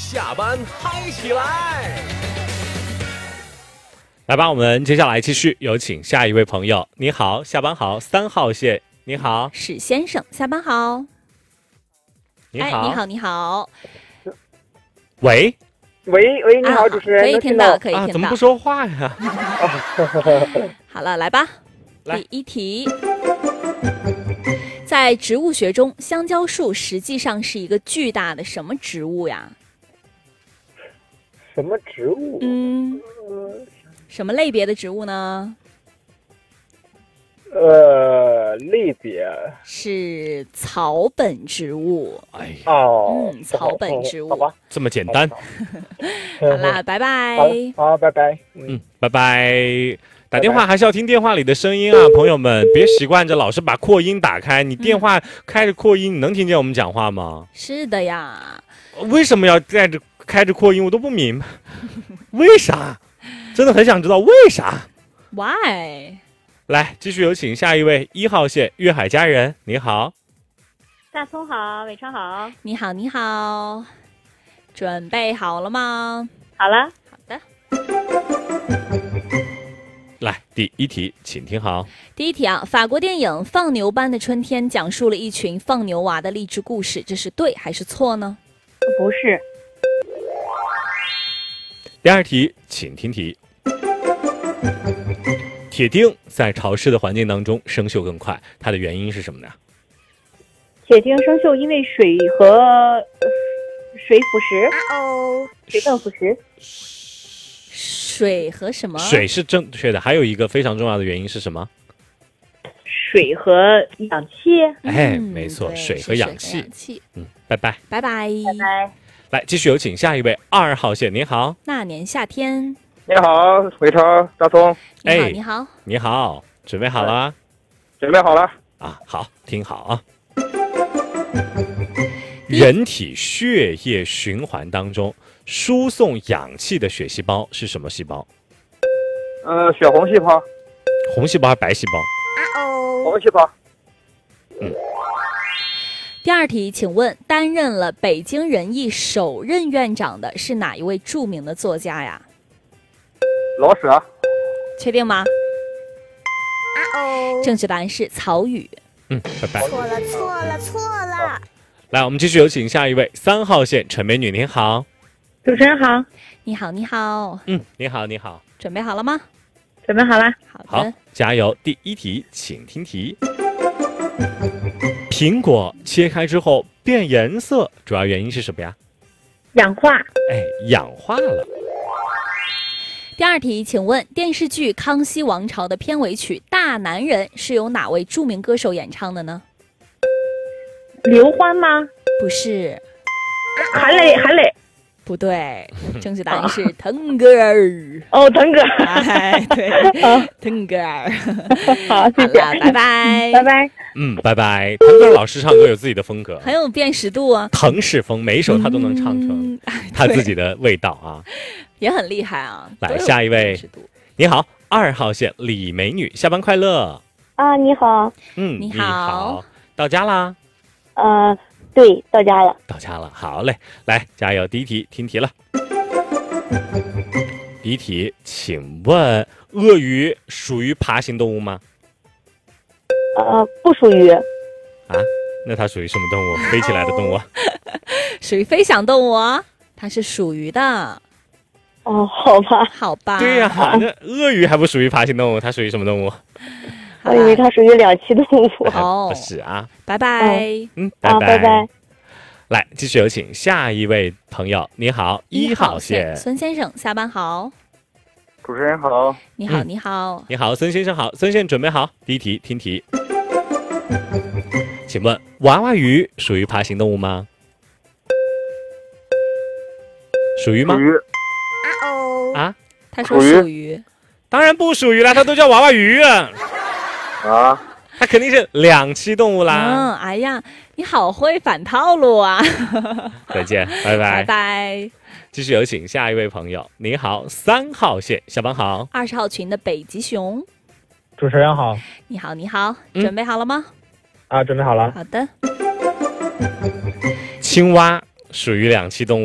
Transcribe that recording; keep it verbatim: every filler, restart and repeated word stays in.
下班嗨起来！ 来吧，我们接下来继续有请下一位朋友。你好，下班好，三号线。你好， 史先生，下班好。 你好， 哎，你好，你好。 喂， 喂喂，你好， 啊、 主持人， 可以听到，可以听到。 啊，怎么不说话呀？ 好了，来吧。 来第一题，在植物学中，香蕉树实际上是一个巨大的什么植物呀？ 什么植物？ 嗯，什么类别的植物呢？ 呃，类别是草本植物。 哎呀， 哦， 嗯，草本植物。 好吧， 这么简单。 好啦，拜拜。 好，好，拜拜。 嗯，拜拜。打电话还是要听电话里的声音啊，朋友们，别习惯着老是把扩音打开。你电话开着扩音，你能听见我们讲话吗？ 是的呀。 为什么要带着开着扩音？我都不明白，为啥？真的很想知道为啥。 Why？ 来，继续有请下一位一号线粤海佳人，你好。 大葱好，伟超好。 你好，你好，准备好了吗？ 好了。 好的。 来，第一题，请听好。 第一题啊，法国电影《放牛班的春天》讲述了一群放牛娃的励志故事，这是对还是错呢？ 不是。 第二题，请听题。铁钉在潮湿的环境当中生锈更快，它的原因是什么呢？ 铁钉生锈，因为水和、呃、水腐蚀。哦，水分腐蚀。 水和什么？ 水是正确的，还有一个非常重要的原因是什么？ 水和氧气。 哎， 嗯、 没错， 水和氧气。 氧气。 嗯，拜拜， 拜拜， 拜拜。 来，继续有请下一位二号线，你好。 那年夏天。 你好，伟超，大葱。 你好， 哎、 你好， 你好，准备好了？ 准备好了啊，好，听好啊。人体血液循环当中，输送氧气的血细胞是什么细胞？ 呃，血红细胞。 红细胞还是白细胞？ 红细胞。 嗯。 第二题，请问担任了北京人艺首任院长的是哪一位著名的作家呀？ 老舍。 确定吗？正确答案是曹禺。 嗯，拜拜。 错了，错了，错了。 来，我们继续有请下一位三号线陈美女，您好。 主持人好。 你好，你好。 嗯，你好，你好。 准备好了吗？ 准备好了。 好的。 好，加油。第一题，请听题。苹果切开之后变颜色，主要原因是什么呀？ 氧化。 哎，氧化了。 第二题，请问电视剧《康熙王朝》的片尾曲《大男人》是由哪位著名歌手演唱的呢？ 刘欢吗？ 不是。 韩磊，韩磊。 不对，正确答案是腾格尔。 哦，腾格尔。哎，对，腾格尔。 好，谢谢， 拜拜， 拜拜。 嗯，拜拜。腾格尔老师唱歌有自己的风格， 很有辨识度啊。 腾式风，每一首他都能唱成他自己的味道啊。 也很厉害啊！ 来，下一位，你好，二号线李美女，下班快乐啊！你好， 嗯， 你好，你好，到家啦？ 呃，对，到家了， 到家了，好嘞，来，加油！第一题，听题了。第一题，请问鳄鱼属于爬行动物吗？ 呃，不属于。 啊？那它属于什么动物？飞起来的动物？ 属于飞翔动物啊，它是属于的。 哦，好吧， 好吧。 对呀、啊，那鳄鱼还不属于爬行动物，它属于什么动物？ 我以为它属于两栖动物。 哦， 不是啊。 拜拜。 嗯，拜拜。 啊、拜拜。 来，继续有请下一位朋友。你好，一号线孙先生，下班好。 主持人好。 你好，你好。 你好，孙先生好。孙先生准备好？第一题，听题。请问娃娃鱼属于爬行动物吗？属于吗？ 属于。 啊， 他说属于， 当然不属于了，它都叫娃娃鱼啊。 啊， 它肯定是两栖动物啦。 嗯，哎呀，你好会反套路啊！ 再见，拜拜， 拜拜。 继续有请下一位朋友。你好，三号线，下班好。 二十号群的北极熊。 主持人好。 你好，你好， 嗯、 准备好了吗？ 啊，准备好了。 好的。 青蛙属于两栖动物。